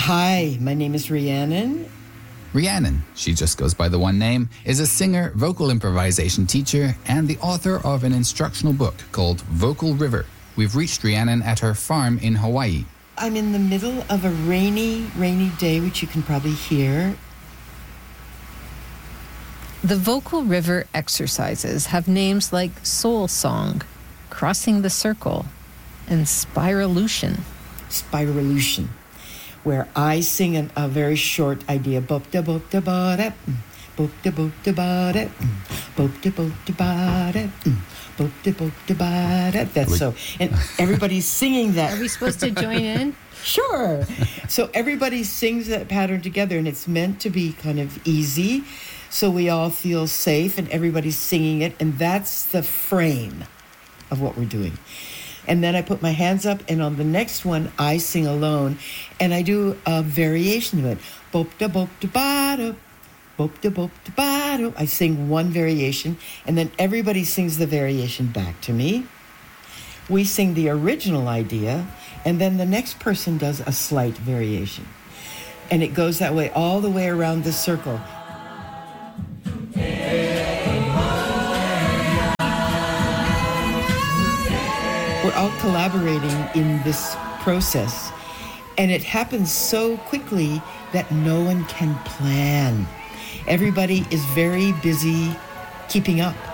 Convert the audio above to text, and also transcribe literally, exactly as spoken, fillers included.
Hi, my name is Rhiannon. Rhiannon, she just goes by the one name, is a singer, vocal improvisation teacher, and the author of an instructional book called Vocal River. We've reached Rhiannon at her farm in Hawaii. I'm in the middle of a rainy, rainy day, which you can probably hear. The Vocal River exercises have names like Soul Song, Crossing the Circle, and Spiralution. Spiralution, where I sing an, a very short idea. Bop da bop da ba da, bop da bop da ba da, bop da bop da ba da, bop da bop da ba da. That's so, and everybody's singing that. Are we supposed to join in? Sure. So everybody sings that pattern together, and it's meant to be kind of easy, so we all feel safe, and everybody's singing it, and that's the frame of what we're doing. And then I put my hands up, and on the next one, I sing alone, and I do a variation of it. Bop da bop da ba da, bop da bop da ba da. I sing one variation, and then everybody sings the variation back to me. We sing the original idea, and then the next person does a slight variation. And it goes that way all the way around the circle. We're all collaborating in this process, and it happens so quickly that no one can plan. Everybody is very busy keeping up.